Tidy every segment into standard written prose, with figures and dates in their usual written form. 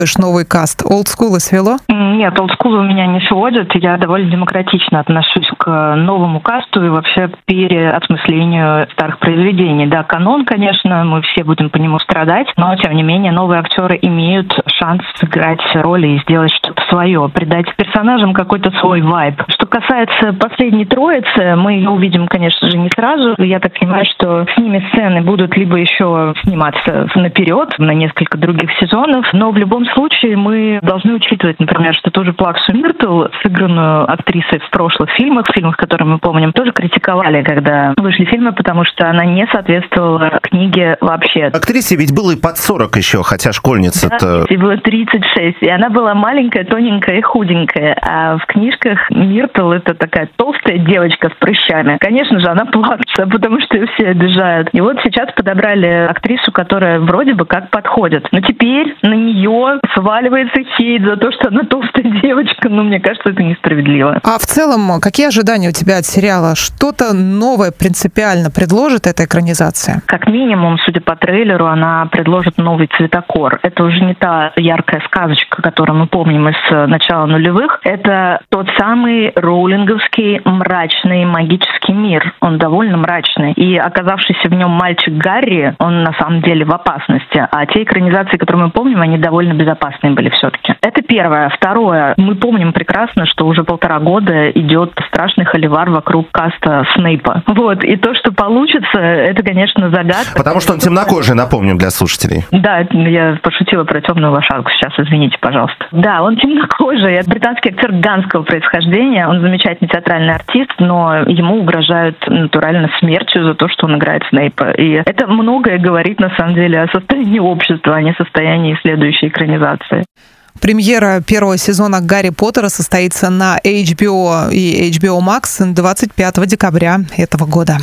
новый каст? Олдскулы свело? Нет, олдскулы у меня не сводят. Я довольно демократично отношусь к новому касту и вообще к переосмыслению старых произведений. Да, канон, конечно, мы все будем по нему страдать, но, тем не менее, новые актеры имеют шанс сыграть роли и сделать что-то свое, придать персонажам какой-то свой вайб. Что касается последней троицы, мы ее увидим, конечно же, не сразу. Я так понимаю, что с ними сцены будут либо еще сниматься наперед, на несколько других сезонов, но в любом случае мы должны учитывать, например, что ту же Плаксу Миртл, сыгранную актрисой в прошлых фильмах, которые мы помним, тоже критиковали, когда вышли фильмы, потому что она не соответствовала книге вообще. Актрисе ведь было и под 40 еще, хотя школьница-то... Да, ей было 36, и она была маленькая, тоненькая и худенькая, а в книжках Миртл это такая толстая девочка с прыщами. Конечно же, она плакса, потому что ее все обижают. И вот сейчас подобрали актрису, которая вроде бы как подходит. Но теперь на нее сваливается хейт за то, что она толстая девочка. Но мне кажется, это несправедливо. А в целом, какие ожидания у тебя от сериала? Что-то новое принципиально предложит эта экранизация? Как минимум, судя по трейлеру, она предложит новый цветокор. Это уже не та яркая сказочка, которую мы помним из начала нулевых. Это тот самый роулинговский мрачный магический мир. Он довольно мрачный. И оказавшийся в нем мальчик Гарри, он на самом деле в опасности. А те экранизации, которые мы помним, они довольно безопасные были все-таки. Это первое. Второе. Мы помним прекрасно, что уже 1,5 года идет страшный холивар вокруг каста Снейпа. Вот. И то, что получится, это, конечно, загадка. Потому что он темнокожий, напомним, для слушателей. Да, я пошутила про темную лошадку сейчас, извините, пожалуйста. Да, он темнокожий. Британский актер ганского происхождения. Он замечательный театральный артист, но ему угрожают натурально смертью за то, что он играет Снейпа. И это многое говорит, на самом деле, о состоянии общества, а не состоянии следующей экранизации. Премьера первого сезона «Гарри Поттера» состоится на HBO и HBO Max 25 декабря этого года.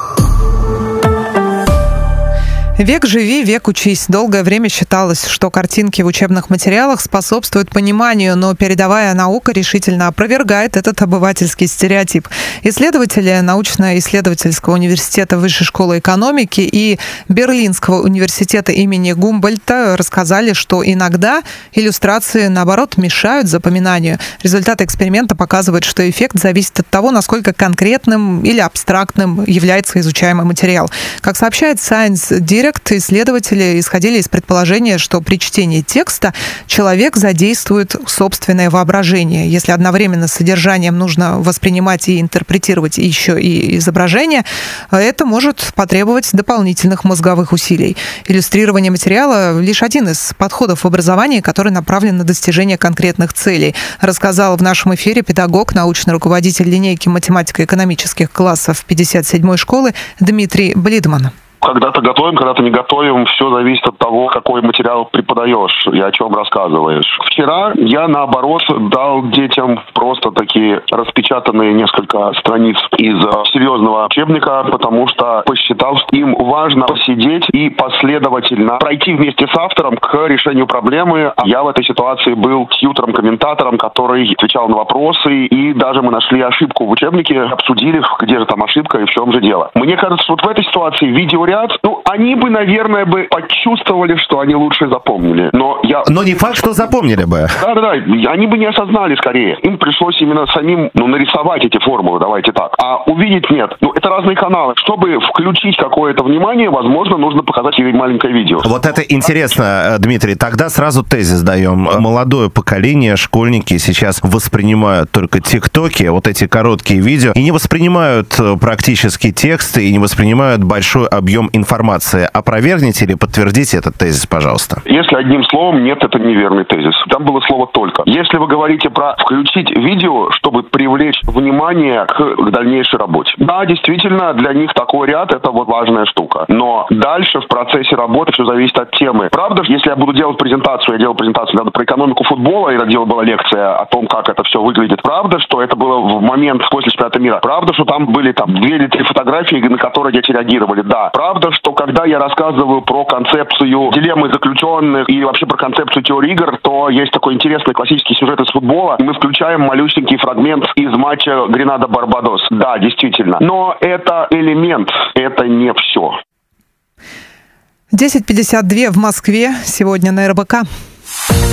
Век живи, век учись. Долгое время считалось, что картинки в учебных материалах способствуют пониманию, но передовая наука решительно опровергает этот обывательский стереотип. Исследователи научно-исследовательского университета Высшей школы экономики и Берлинского университета имени Гумбольдта рассказали, что иногда иллюстрации, наоборот, мешают запоминанию. Результаты эксперимента показывают, что эффект зависит от того, насколько конкретным или абстрактным является изучаемый материал. Как сообщает Science Direct, исследователи исходили из предположения, что при чтении текста человек задействует собственное воображение. Если одновременно с содержанием нужно воспринимать и интерпретировать еще и изображение, это может потребовать дополнительных мозговых усилий. Иллюстрирование материала – лишь один из подходов в образовании, который направлен на достижение конкретных целей, рассказал в нашем эфире педагог, научный руководитель линейки математико-экономических классов 57-й школы Дмитрий Блидман. Когда-то готовим, когда-то не готовим. Все зависит от того, какой материал преподаешь и о чем рассказываешь. Вчера я, наоборот, дал детям просто такие распечатанные несколько страниц из серьезного учебника, потому что посчитал, что им важно посидеть и последовательно пройти вместе с автором к решению проблемы. Я в этой ситуации был тьютором-комментатором, который отвечал на вопросы, и даже мы нашли ошибку в учебнике, обсудили, где же там ошибка и в чем же дело. Мне кажется, что вот в этой ситуации видеоряд, они бы, наверное, почувствовали, что они лучше запомнили. Но не факт, что запомнили бы. Да, они бы не осознали скорее. Им пришлось именно самим нарисовать эти формулы, давайте так. А увидеть нет. Это разные каналы. Чтобы включить какое-то внимание, возможно, нужно показать ей маленькое видео. Вот это интересно, Дмитрий. Тогда сразу тезис даем. Молодое поколение, школьники сейчас воспринимают только тиктоки, вот эти короткие видео, и не воспринимают практически тексты, и не воспринимают большой объем информации. Опровергните или подтвердите этот тезис, пожалуйста. Если одним словом, нет, это неверный тезис. Там было слово «только». Если вы говорите про включить видео, чтобы привлечь внимание к дальнейшей работе. Да, действительно, для них такой ряд – это вот важная штука. Но дальше в процессе работы все зависит от темы. Правда, если я буду делать презентацию, я делал презентацию надо про экономику футбола, и это дело была лекция о том, как это все выглядит. Правда, что это было в момент после чемпионата мира. Правда, что там были 2 или 3 фотографии, на которые дети реагировали. Да. Правда, что когда я рассказываю про концепцию дилеммы заключенных и вообще про концепцию теории игр, то есть такой интересный классический сюжет из футбола, и мы включаем малюсенький фрагмент из матча Гренада-Барбадос. Да, действительно. Но это элемент, это не все. 10:52 в Москве. Сегодня на РБК.